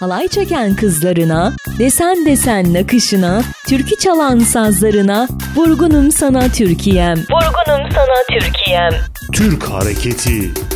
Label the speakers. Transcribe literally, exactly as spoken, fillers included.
Speaker 1: halay çeken kızlarına, desen desen nakışına, türkü çalan sazlarına, vurgunum sana Türkiye'm, vurgunum sana Türkiye'm.
Speaker 2: Türk hareketi.